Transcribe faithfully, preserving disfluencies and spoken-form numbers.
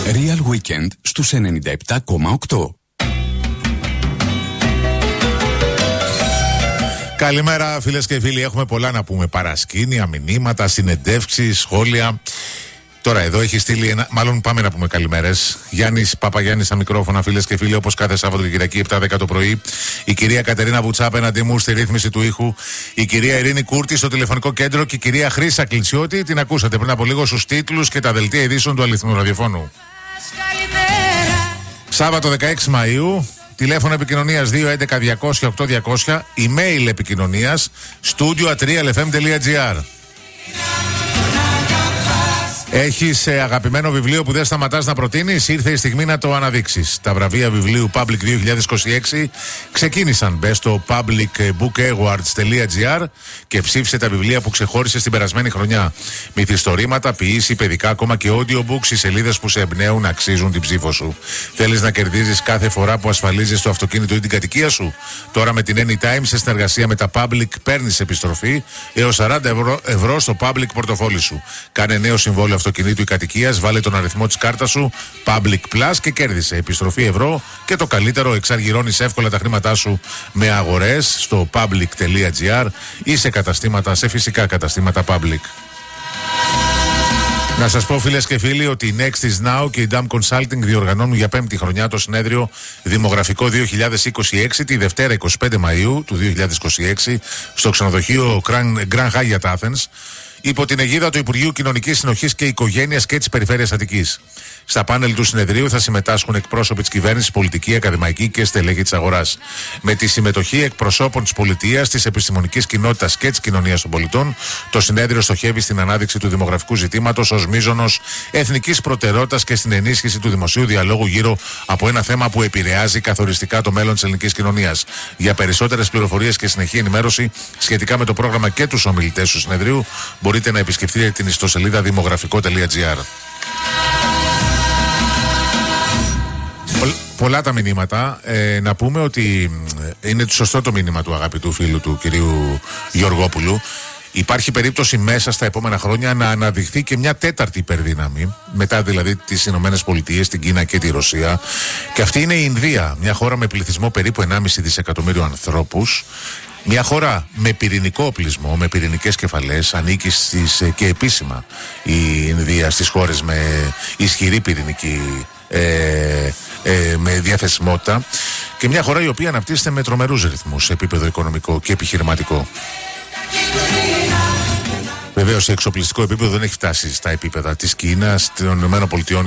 Real Weekend στους ενενήντα επτά κόμμα οκτώ. Καλημέρα φίλες και φίλοι, έχουμε πολλά να πούμε. Παρασκήνια, μηνύματα, συνεντεύξεις, σχόλια. Τώρα εδώ έχει στείλει ένα. Μάλλον πάμε να πούμε καλημέρες. Γιάννης Παπαγιάννης στα μικρόφωνα, φίλες και φίλοι, όπως κάθε Σάββατο και Κυριακή επτά δέκα το πρωί. Η κυρία Κατερίνα Βουτσά απέναντί μου στη ρύθμιση του ήχου. Η κυρία Ειρήνη Κούρτη στο τηλεφωνικό κέντρο και η κυρία Χρύσα Κλιντσιώτη. Την ακούσατε πριν από λίγο στους τίτλους και τα δελτία ειδήσεων του αληθινού ραδιοφώνου. Σάββατο δεκαέξι Μαΐου. Τηλέφωνο επικοινωνίας δύο έντεκα διακόσια οκτώ διακόσια. Email επικοινωνίας studio at realfm.gr. Έχεις ε, αγαπημένο βιβλίο που δεν σταματάς να προτείνεις? Ήρθε η στιγμή να το αναδείξεις. Τα βραβεία βιβλίου Public δύο χιλιάδες είκοσι έξι ξεκίνησαν. Μπες στο public book awards τελεία gr και ψήφισε τα βιβλία που ξεχώρισες την περασμένη χρονιά. Μυθιστορήματα, ποιήση, παιδικά, ακόμα και audiobooks, οι σελίδες που σε εμπνέουν αξίζουν την ψήφο σου. Θέλεις να κερδίζεις κάθε φορά που ασφαλίζεις το αυτοκίνητο ή την κατοικία σου? Τώρα με την Anytime σε συνεργασία με τα Public παίρνεις επιστροφή έως σαράντα ευρώ, ευρώ στο Public πορτοφόλι σου. Κάνε νέο συμβόλαιο αυτοκινήτου ή κατοικίας, βάλε τον αριθμό της κάρτας σου Public Plus και κέρδισε επιστροφή ευρώ και το καλύτερο, εξαργυρώνεις εύκολα τα χρήματά σου με αγορές στο public τελεία gr ή σε καταστήματα, σε φυσικά καταστήματα Public. Να σας πω φίλες και φίλοι ότι η Next is Now και η Dam Consulting διοργανώνουν για πέμπτη χρονιά το συνέδριο Δημογραφικό δύο χιλιάδες είκοσι έξι τη Δευτέρα εικοστή πέμπτη Μαΐου του δύο χιλιάδες είκοσι έξι στο ξενοδοχείο Grand Hyatt Athens, υπό την αιγίδα του Υπουργείου Κοινωνικής Συνοχής και Οικογένειας και της Περιφέρειας Αττικής. Στα πάνελ του συνεδρίου θα συμμετάσχουν εκπρόσωποι της κυβέρνησης, πολιτική, ακαδημαϊκή και στελέχη της αγοράς. Με τη συμμετοχή εκπροσώπων της πολιτείας, της επιστημονικής κοινότητας και της κοινωνίας των πολιτών, το συνέδριο στοχεύει στην ανάδειξη του δημογραφικού ζητήματος ως μείζωνος εθνικής προτεραιότητας και στην ενίσχυση του δημοσίου διαλόγου γύρω από ένα θέμα που επηρεάζει καθοριστικά το μέλλον της ελληνικής κοινωνίας. Για περισσότερες πληροφορίες και συνεχή ενημέρωση σχετικά με το πρόγραμμα και τους ομιλητές του συνεδρίου, μπορείτε να επισκεφτείτε την ιστοσελίδα δημογραφικό τελεία gr. Πολλά τα μηνύματα. Ε, να πούμε ότι είναι σωστό το μήνυμα του αγαπητού φίλου του κυρίου Γεωργόπουλου. Υπάρχει περίπτωση μέσα στα επόμενα χρόνια να αναδειχθεί και μια τέταρτη υπερδύναμη, μετά δηλαδή τις Ηνωμένες Πολιτείες, την Κίνα και τη Ρωσία. Και αυτή είναι η Ινδία, μια χώρα με πληθυσμό περίπου ενάμιση δισεκατομμύριο ανθρώπους. Μια χώρα με πυρηνικό οπλισμό, με πυρηνικές κεφαλές, ανήκει στις, και επίσημα η Ινδία στις χώρες με ισχυρή πυρηνική ε, ε, με διαθεσιμότητα, και μια χώρα η οποία αναπτύσσεται με τρομερούς ρυθμούς σε επίπεδο οικονομικό και επιχειρηματικό. Βεβαίως σε εξοπλιστικό επίπεδο δεν έχει φτάσει στα επίπεδα της Κίνας, των ΗΠΑ